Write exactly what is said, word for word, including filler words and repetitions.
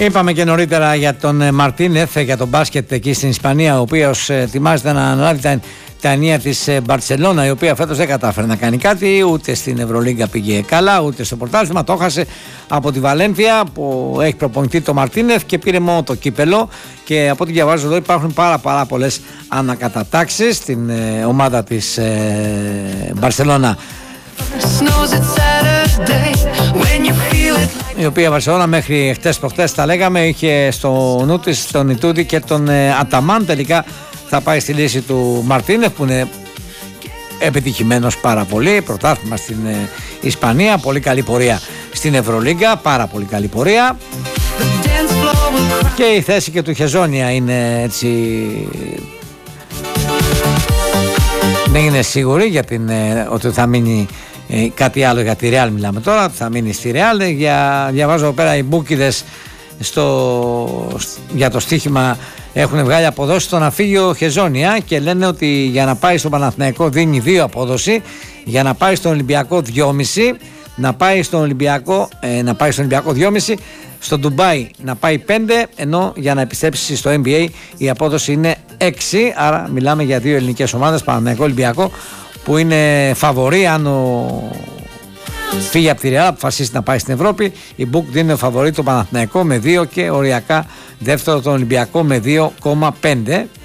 Είπαμε και νωρίτερα για τον Μαρτίνεθ, για τον μπάσκετ εκεί στην Ισπανία, ο οποίος ετοιμάζεται να αναλάβει τα, τα ενία της Μπαρτσελώνα, η οποία φέτος δεν κατάφερε να κάνει κάτι, ούτε στην Ευρωλίγκα πήγε καλά, ούτε στο πρωτάθλημα. Το έχασε από τη Βαλένθια που έχει προπονητή το Μαρτίνεθ και πήρε μόνο το κύπελο. Και από ό,τι διαβάζω εδώ υπάρχουν πάρα, πάρα πολλές ανακατατάξεις στην ε, ομάδα της ε, Μπαρτσελώνα, η οποία Βαρσελόνα μέχρι χτες προχτές τα λέγαμε είχε στο νου της τον Ιτούδη και τον ε, Αταμάν. Τελικά θα πάει στη λύση του Μαρτίνεφ που είναι επιτυχημένος πάρα πολύ, πρωτάθλημα στην ε, Ισπανία, πολύ καλή πορεία στην Ευρωλίγκα, πάρα πολύ καλή πορεία, και η θέση και του Χεζόνια είναι έτσι, δεν είναι σίγουρη για την, ε, ότι θα μείνει. Ε, κάτι άλλο για τη Real μιλάμε τώρα, θα μείνει στη Real. Για, διαβάζω εδώ πέρα οι μπούκιδες στο, για το στοίχημα έχουν βγάλει αποδόσεις στο να φύγει ο Χεζόνια και λένε ότι για να πάει στον Παναθηναϊκό δίνει δύο απόδοση, για να πάει στον Ολυμπιακό δυόμισι, να πάει στον Ολυμπιακό, ε, να πάει στον Ολυμπιακό δυόμισι, στο Ντουμπάι να πάει πέντε, ενώ για να επιστρέψει στο N B A η απόδοση είναι έξι. Άρα μιλάμε για δύο ελληνικές ομάδες, Παναθηναϊκό, Ολυμπιακό, που είναι φαβορί. Αν ο... φύγει από τη Real, αποφασίσει να πάει στην Ευρώπη, η Book δίνει φαβορί το Παναθηναϊκό με δύο και οριακά δεύτερο τον Ολυμπιακό με δύο κόμμα πέντε.